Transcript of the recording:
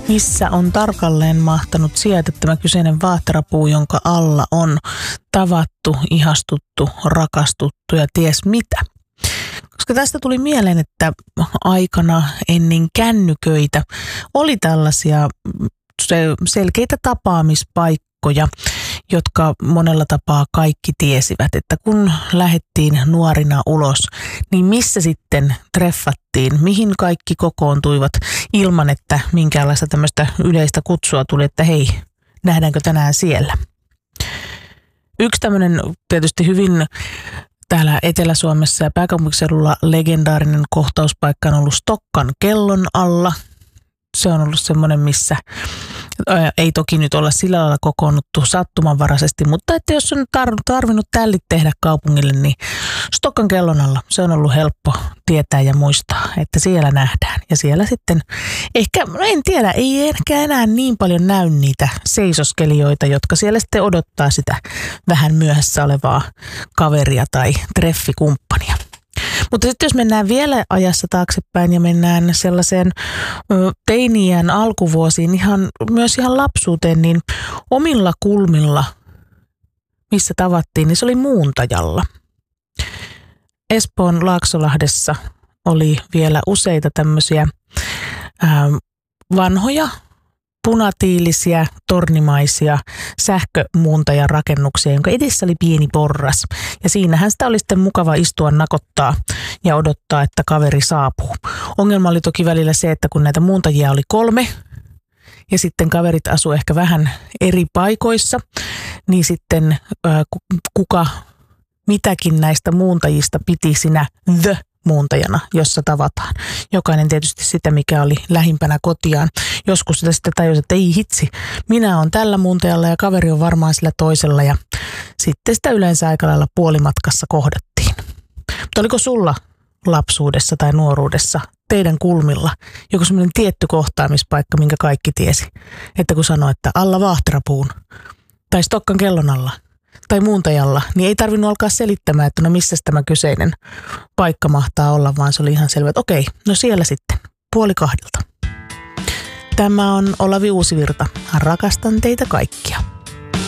missä on tarkalleen mahtanut sijaita tämä kyseinen vaahterapuu, jonka alla on tavattu, ihastuttu, rakastuttu ja ties mitä. Koska tästä tuli mieleen, että aikana ennen kännyköitä oli tällaisia selkeitä tapaamispaikkoja, jotka monella tapaa kaikki tiesivät, että kun lähdettiin nuorina ulos, niin missä sitten treffattiin, mihin kaikki kokoontuivat ilman, että minkäänlaista tämmöistä yleistä kutsua tuli, että hei, nähdäänkö tänään siellä. Yksi tämmöinen tietysti hyvin täällä Etelä-Suomessa ja pääkaupunkiseudulla legendaarinen kohtauspaikka on ollut Stokkan kellon alla. Se on ollut semmoinen, missä ei toki nyt olla sillä lailla kokoonnuttu sattumanvaraisesti, mutta että jos on tarvinnut tällit tehdä kaupungille, niin Stokkan kellon alla se on ollut helppo tietää ja muistaa, että siellä nähdään. Ja siellä sitten ehkä, en tiedä, ei ehkä enää niin paljon näy niitä seisoskelijoita, jotka siellä sitten odottaa sitä vähän myöhässä olevaa kaveria tai treffikumppania. Mutta sitten jos mennään vielä ajassa taaksepäin ja mennään sellaiseen teiniän alkuvuosiin, myös ihan lapsuuteen, niin omilla kulmilla, missä tavattiin, niin se oli Muuntajalla. Espoon Laaksolahdessa oli vielä useita tämmöisiä vanhoja, punatiilisiä, tornimaisia sähkömuuntajan rakennuksia, jonka edessä oli pieni porras. Ja siinähän sitä oli sitten mukava istua, nakottaa ja odottaa, että kaveri saapuu. Ongelma oli toki välillä se, että kun näitä muuntajia oli 3 ja sitten kaverit asui ehkä vähän eri paikoissa, niin sitten kuka mitäkin näistä muuntajista piti sinä muuntajana, jossa tavataan. Jokainen tietysti sitä, mikä oli lähimpänä kotiaan. Joskus sitä sitten tajusi, että ei hitsi, minä olen tällä muuntajalla ja kaveri on varmaan sillä toisella. Ja sitten sitä yleensä aika lailla puolimatkassa kohdattiin. Mutta oliko sulla lapsuudessa tai nuoruudessa teidän kulmilla joku semmoinen tietty kohtaamispaikka, minkä kaikki tiesi? Että kun sanoi, että alla vaahterapuun tai Stokkan kellon alla tai muuntajalla, niin ei tarvinnut alkaa selittämään, että no missä tämä kyseinen paikka mahtaa olla, vaan se oli ihan selvä, että okei, no siellä sitten, 1:30. Tämä on Olavi Uusivirta. Rakastan teitä kaikkia.